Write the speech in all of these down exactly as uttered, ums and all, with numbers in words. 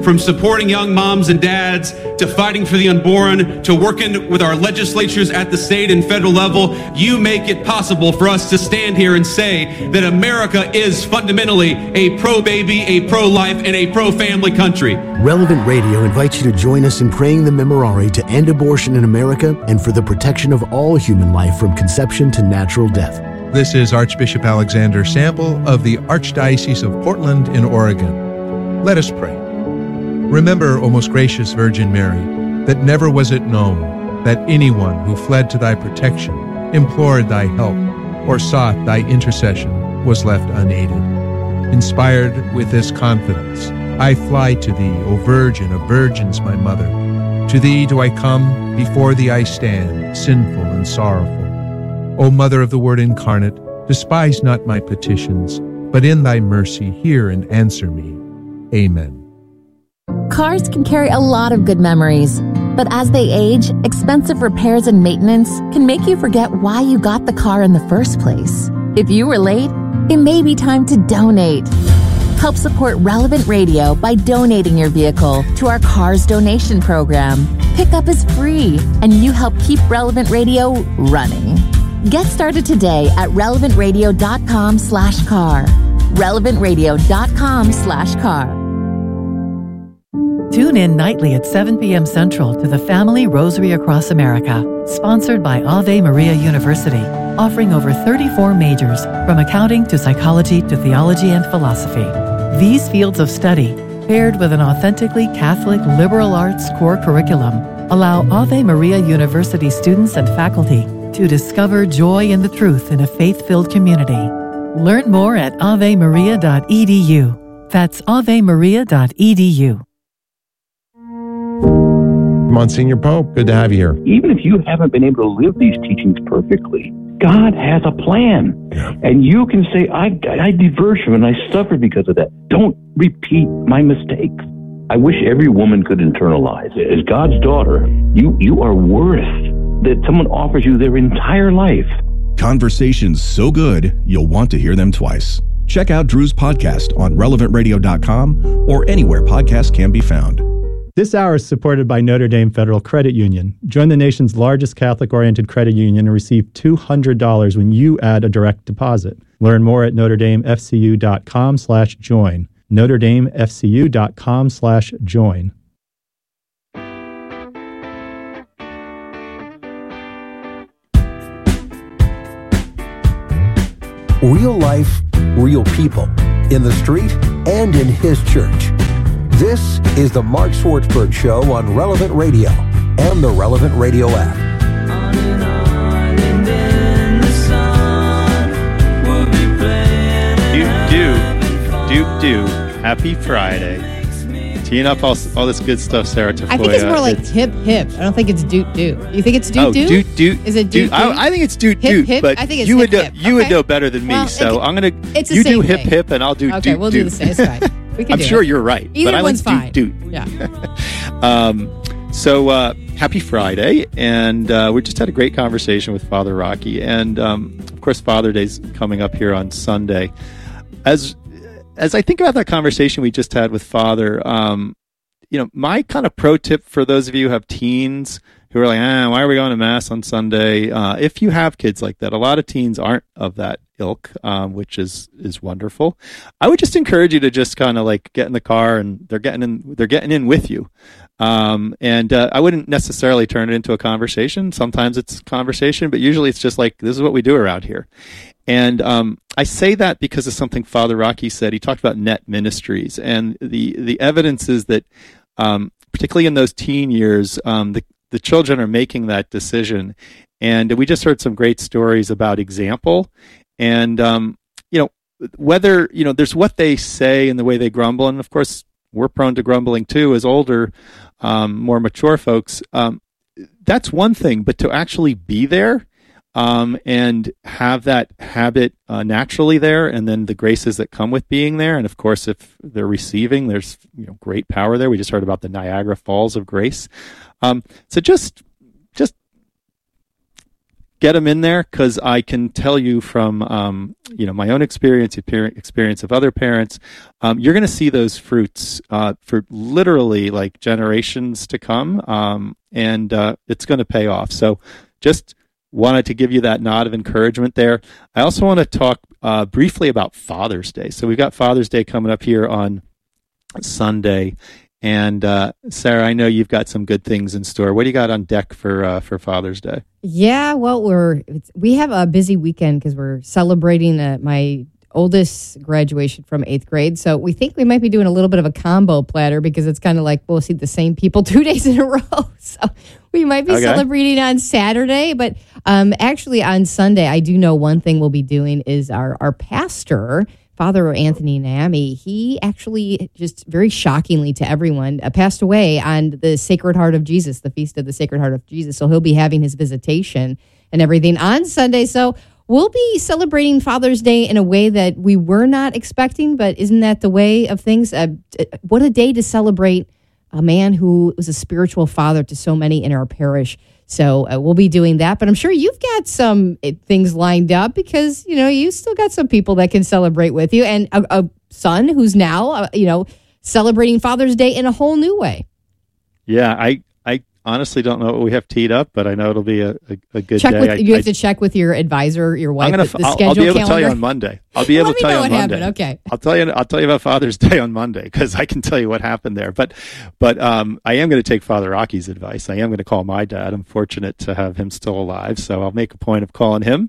From supporting young moms and dads, to fighting for the unborn, to working with our legislatures at the state and federal level, you make it possible for us to stand here and say that America is fundamentally a pro-baby, a pro-life, and a pro-family country. Relevant Radio invites you to join us in praying the Memorare to end abortion in America and for the protection of all human life from conception to natural death. This is Archbishop Alexander Sample of the Archdiocese of Portland in Oregon. Let us pray. Remember, O most gracious Virgin Mary, that never was it known that anyone who fled to thy protection, implored thy help, or sought thy intercession was left unaided. Inspired with this confidence, I fly to thee, O Virgin of Virgins, my Mother. To thee do I come, before thee I stand, sinful and sorrowful. O Mother of the Word incarnate, despise not my petitions, but in thy mercy hear and answer me. Amen. Cars can carry a lot of good memories, but as they age, expensive repairs and maintenance can make you forget why you got the car in the first place. If you were late, it may be time to donate. Help support Relevant Radio by donating your vehicle to our Cars Donation Program. Pickup is free, and you help keep Relevant Radio running. Get started today at relevantradio.com slash car. relevantradio.com slash car. Tune in nightly at seven p.m. Central to the Family Rosary Across America, sponsored by Ave Maria University, offering over thirty-four majors, from accounting to psychology to theology and philosophy. These fields of study, paired with an authentically Catholic liberal arts core curriculum, allow Ave Maria University students and faculty to discover joy in the truth in a faith-filled community. Learn more at ave maria dot e d u. That's ave maria dot e d u. Monsignor Pope, good to have you here. Even if you haven't been able to live these teachings perfectly, God has a plan. Yeah. And you can say, I, I diverged from it and I suffered because of that. Don't repeat my mistakes. I wish every woman could internalize it. As God's daughter, you, you are worth that someone offers you their entire life. Conversations so good, you'll want to hear them twice. Check out Drew's podcast on relevant radio dot com or anywhere podcasts can be found. This hour is supported by Notre Dame Federal Credit Union. Join the nation's largest Catholic-oriented credit union and receive two hundred dollars when you add a direct deposit. Learn more at notre dame f c u dot com slash join. notre dame f c u dot com slash join. Real life, real people, in the street and in his church. This is the Mark Swartzberg Show on Relevant Radio and the Relevant Radio app. On an island in the sun, we'll be playing do, do, do, do. Happy Friday. Teeing up all, all this good stuff, Sarah Tafoya. I think it's more like it's, hip, hip. I don't think it's doot, doot. You think it's doot, oh, doot? doot, doot. Is it doot, doot? I, I think it's doot, hip, doot. hip? But I think it's you hip, would know, hip. you okay. would know better than me, well, so it, I'm going to... It's the You same do hip, thing. hip, and I'll do okay, doot, we'll doot. do the same. It's fine. We can I'm do sure it. you're right. Either but I one's like doot, fine. doot. Yeah. um, so, uh, happy Friday, and uh, we just had a great conversation with Father Rocky, and um, of course, Father Day's coming up here on Sunday. As as I think about that conversation we just had with Father, um, you know, my kind of pro tip for those of you who have teens who are like, ah, why are we going to Mass on Sunday? Uh, if you have kids like that, a lot of teens aren't of that ilk, um, which is is wonderful. I would just encourage you to just kind of like get in the car and they're getting in, they're getting in with you. Um, and uh, I wouldn't necessarily turn it into a conversation. Sometimes it's conversation, but usually it's just like, this is what we do around here. And um, I say that because of something Father Rocky said. He talked about net ministries, and the the evidence is that um, particularly in those teen years, um, the the children are making that decision. And we just heard some great stories about example. And, um, you know, whether, you know, there's what they say and the way they grumble. And, of course, we're prone to grumbling, too, as older, um, more mature folks. Um, that's one thing. But to actually be there um, and have that habit uh, naturally there, and then the graces that come with being there. And, of course, if they're receiving, there's, you know, great power there. We just heard about the Niagara Falls of grace. Um, so just, just get them in there, because I can tell you from um, you know my own experience, experience of other parents, um, you're going to see those fruits uh, for literally like generations to come, um, and uh, it's going to pay off. So just wanted to give you that nod of encouragement there. I also want to talk uh, briefly about Father's Day. So we've got Father's Day coming up here on Sunday. And uh, Sarah, I know you've got some good things in store. What do you got on deck for uh, for Father's Day? Yeah, well, we're it's, we have a busy weekend because we're celebrating uh, my oldest graduation from eighth grade. So we think we might be doing a little bit of a combo platter, because it's kind of like we'll see the same people two days in a row. So we might be okay. celebrating on Saturday, but um, actually on Sunday, I do know one thing we'll be doing is our our pastor, Father Anthony Naami, he actually, just very shockingly to everyone, uh, passed away on the Sacred Heart of Jesus, the Feast of the Sacred Heart of Jesus. So he'll be having his visitation and everything on Sunday. So we'll be celebrating Father's Day in a way that we were not expecting, but isn't that the way of things? Uh, what a day to celebrate a man who was a spiritual father to so many in our parish. So uh, we'll be doing that, but I'm sure you've got some uh, things lined up, because, you know, you still got some people that can celebrate with you, and a, a son who's now, uh, you know, celebrating Father's Day in a whole new way. Yeah, I, I honestly don't know what we have teed up, but I know it'll be a, a, a good check day. With, I, you have I, to check with your advisor, your wife, I'm gonna, the, the I'll, schedule I'll be able calendar. to tell you on Monday. I'll be able Let to tell me you know on what Monday. happened. Okay. I'll tell you. I'll tell you about Father's Day on Monday, because I can tell you what happened there. But, but um, I am going to take Father Rocky's advice. I am going to call my dad. I'm fortunate to have him still alive, so I'll make a point of calling him.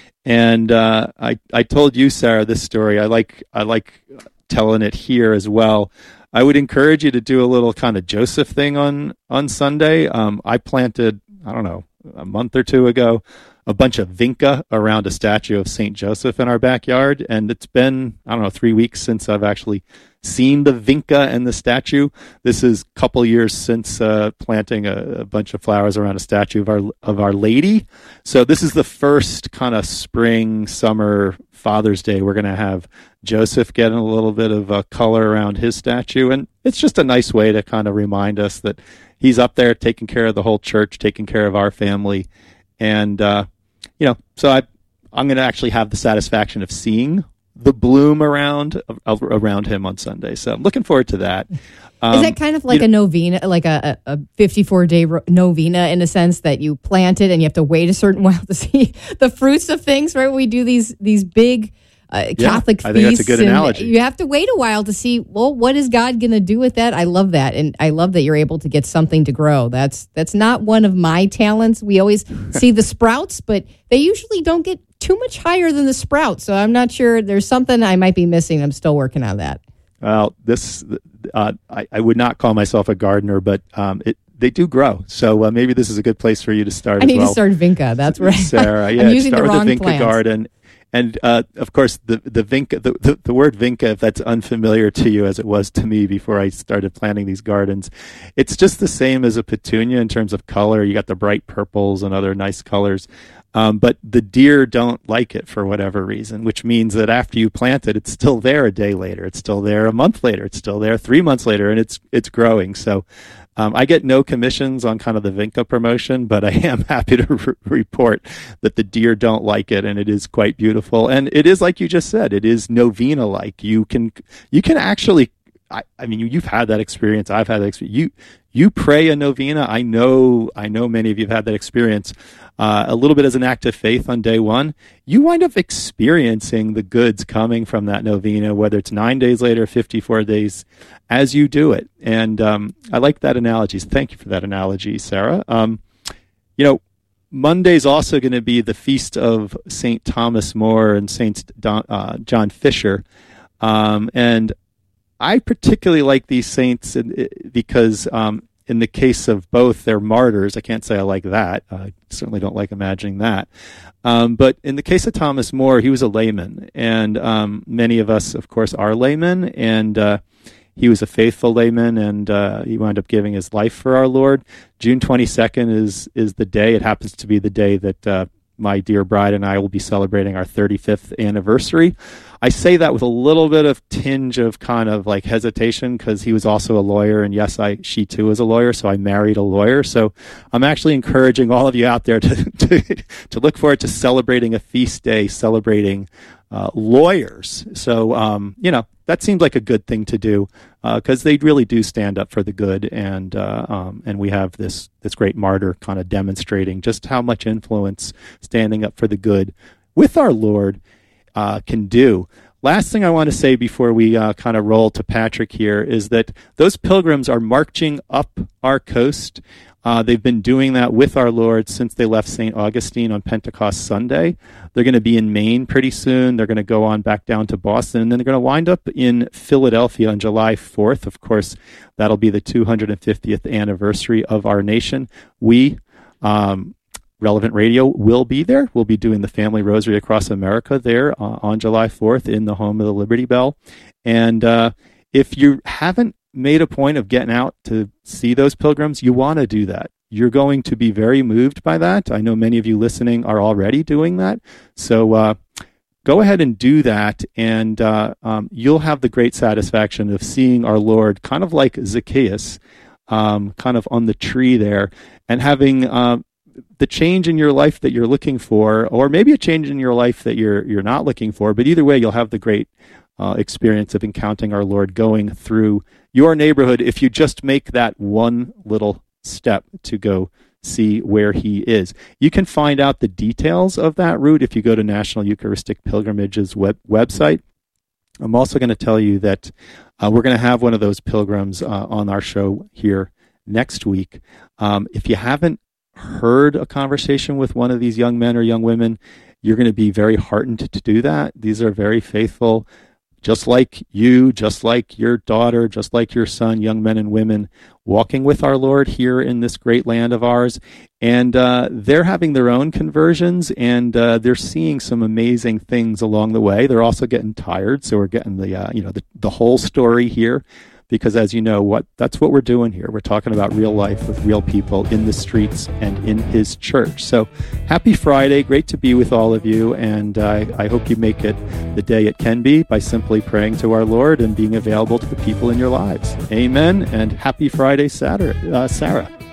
And uh, I, I told you, Sarah, this story. I like, I like telling it here as well. I would encourage you to do a little kind of Joseph thing on on Sunday. Um, I planted, I don't know, a month or two ago, a bunch of vinca around a statue of Saint Joseph in our backyard. And it's been, I don't know, three weeks since I've actually seen the vinca and the statue. This is a couple years since uh, planting a, a bunch of flowers around a statue of our of Our Lady. So this is the first kind of spring, summer, Father's Day. We're going to have Joseph getting a little bit of uh, color around his statue. And it's just a nice way to kind of remind us that he's up there taking care of the whole church, taking care of our family. And, uh, you know, so I, I'm going to actually have the satisfaction of seeing the bloom around uh, around him on Sunday. So I'm looking forward to that. Um, Is that kind of like a know, novena, like a, a fifty-four day novena, in a sense that you plant it and you have to wait a certain while to see the fruits of things, right? We do these these big uh, Catholic yeah, I feasts. think that's a good analogy. You have to wait a while to see, well, what is God going to do with that? I love that. And I love that you're able to get something to grow. That's, that's not one of my talents. We always see the sprouts, but they usually don't get too much higher than the sprouts. So I'm not sure. There's something I might be missing. I'm still working on that. Well, this uh, I, I would not call myself a gardener, but um, it they do grow. So uh, maybe this is a good place for you to start. I as need well. to start vinca. That's right. Sarah, yeah, I'm using start the with wrong the vinca plants. garden, and uh, of course the the vinca the, the the word vinca, if that's unfamiliar to you as it was to me before I started planting these gardens, it's just the same as a petunia in terms of color. You got the bright purples and other nice colors. Um, but the deer don't like it for whatever reason, which means that after you plant it, it's still there a day later. It's still there a month later. It's still there three months later, and it's it's growing. So um, I get no commissions on kind of the vinca promotion, but I am happy to re- report that the deer don't like it, and it is quite beautiful. And it is like you just said, it is novena-like. You can you can actually, I, I mean, you, you've had that experience. I've had that experience. You you pray a novena. I know I know many of you have had that experience. Uh, a little bit as an act of faith on day one, you wind up experiencing the goods coming from that novena, whether it's nine days later, fifty-four days, as you do it. And um, I like that analogy. So thank you for that analogy, Sarah. Um, you know, Monday's also going to be the feast of Saint Thomas More and Saint Don, uh, John Fisher. Um, and I particularly like these saints because um, in the case of both, they're martyrs. I can't say I like that. I certainly don't like imagining that. Um, but in the case of Thomas More, he was a layman. And um, many of us, of course, are laymen. And uh, he was a faithful layman, and uh, he wound up giving his life for our Lord. June twenty-second is is the day. It happens to be the day that uh, my dear bride and I will be celebrating our thirty-fifth anniversary. I say that with a little bit of tinge of kind of like hesitation because he was also a lawyer, and yes, I she too is a lawyer, so I married a lawyer. So I'm actually encouraging all of you out there to to, to look forward to celebrating a feast day, celebrating uh, lawyers. So um, you know that seems like a good thing to do because uh, they really do stand up for the good, and uh, um, and we have this this great martyr kind of demonstrating just how much influence standing up for the good with our Lord Uh, can do. Last thing I want to say before we uh, kind of roll to Patrick here is that those pilgrims are marching up our coast. Uh, they've been doing that with our Lord since they left Saint Augustine on Pentecost Sunday. They're going to be in Maine pretty soon. They're going to go on back down to Boston, and then they're going to wind up in Philadelphia on July fourth. Of course, that'll be the two hundred fiftieth anniversary of our nation. We, um, Relevant Radio will be there. We'll be doing the Family Rosary Across America there uh, on July fourth in the home of the Liberty Bell. And uh, if you haven't made a point of getting out to see those pilgrims, you want to do that. You're going to be very moved by that. I know many of you listening are already doing that. So uh, go ahead and do that, and uh, um, you'll have the great satisfaction of seeing our Lord kind of like Zacchaeus, um, kind of on the tree there, and having uh, the change in your life that you're looking for, or maybe a change in your life that you're you're not looking for. But either way, you'll have the great uh, experience of encountering our Lord going through your neighborhood if you just make that one little step to go see where he is. You can find out the details of that route if you go to National Eucharistic Pilgrimage's web, website. I'm also going to tell you that uh, we're going to have one of those pilgrims uh, on our show here next week. Um, if you haven't heard a conversation with one of these young men or young women, you're going to be very heartened to do that. These are very faithful, just like you, just like your daughter, just like your son, young men and women walking with our Lord here in this great land of ours. And uh, they're having their own conversions, and uh, they're seeing some amazing things along the way. They're also getting tired, so we're getting the uh, you know the, the whole story here. Because as you know, what that's what we're doing here. We're talking about real life with real people in the streets and in his church. So happy Friday. Great to be with all of you. And uh, I hope you make it the day it can be by simply praying to our Lord and being available to the people in your lives. Amen. And happy Friday, Saturday, uh, Sarah.